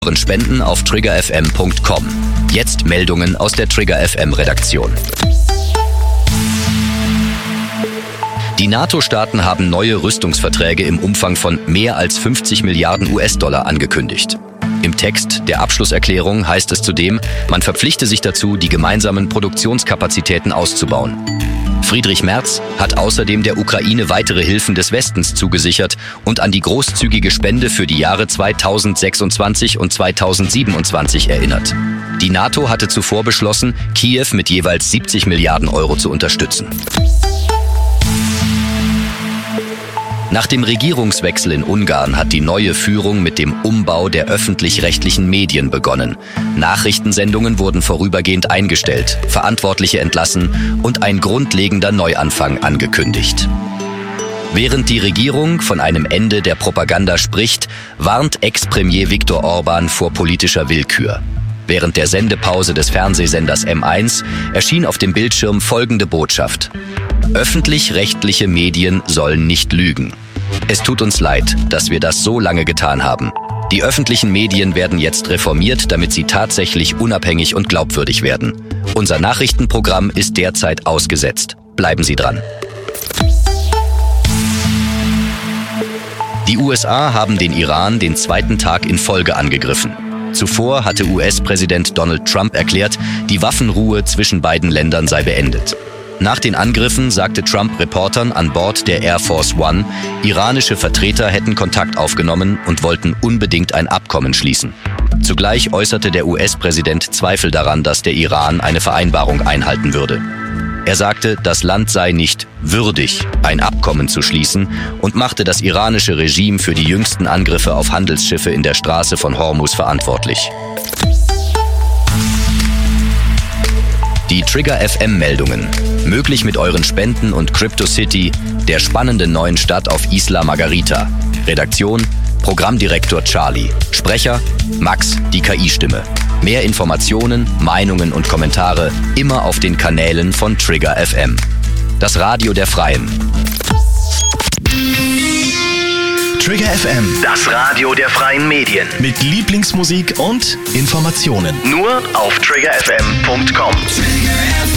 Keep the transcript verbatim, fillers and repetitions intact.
Spenden auf trigger f m punkt com. Jetzt Meldungen aus der Trigger F M Redaktion. Die NATO-Staaten haben neue Rüstungsverträge im Umfang von mehr als fünfzig Milliarden U S-Dollar angekündigt. Im Text der Abschlusserklärung heißt es zudem, man verpflichte sich dazu, die gemeinsamen Produktionskapazitäten auszubauen. Friedrich Merz hat außerdem der Ukraine weitere Hilfen des Westens zugesichert und an die großzügige Spende für die Jahre zweitausendsechsundzwanzig und zweitausendsiebenundzwanzig erinnert. Die NATO hatte zuvor beschlossen, Kiew mit jeweils siebzig Milliarden Euro zu unterstützen. Nach dem Regierungswechsel in Ungarn hat die neue Führung mit dem Umbau der öffentlich-rechtlichen Medien begonnen. Nachrichtensendungen wurden vorübergehend eingestellt, Verantwortliche entlassen und ein grundlegender Neuanfang angekündigt. Während die Regierung von einem Ende der Propaganda spricht, warnt Ex-Premier Viktor Orbán vor politischer Willkür. Während der Sendepause des Fernsehsenders M eins erschien auf dem Bildschirm folgende Botschaft: Öffentlich-rechtliche Medien sollen nicht lügen. Es tut uns leid, dass wir das so lange getan haben. Die öffentlichen Medien werden jetzt reformiert, damit sie tatsächlich unabhängig und glaubwürdig werden. Unser Nachrichtenprogramm ist derzeit ausgesetzt. Bleiben Sie dran. Die U S A haben den Iran den zweiten Tag in Folge angegriffen. Zuvor hatte U S-Präsident Donald Trump erklärt, die Waffenruhe zwischen beiden Ländern sei beendet. Nach den Angriffen sagte Trump Reportern an Bord der Air Force One, iranische Vertreter hätten Kontakt aufgenommen und wollten unbedingt ein Abkommen schließen. Zugleich äußerte der U S-Präsident Zweifel daran, dass der Iran eine Vereinbarung einhalten würde. Er sagte, das Land sei nicht würdig, ein Abkommen zu schließen und machte das iranische Regime für die jüngsten Angriffe auf Handelsschiffe in der Straße von Hormuz verantwortlich. Die Trigger F M-Meldungen. Möglich mit euren Spenden und CryptoCity, der spannenden neuen Stadt auf Isla Margarita. Redaktion: Programmdirektor Charlie. Sprecher: Max, die K I-Stimme. Mehr Informationen, Meinungen und Kommentare immer auf den Kanälen von Trigger F M. Das Radio der Freien. Trigger F M, das Radio der freien Medien. mit Lieblingsmusik und Informationen. Nur auf trigger f m punkt com. Trigger F M.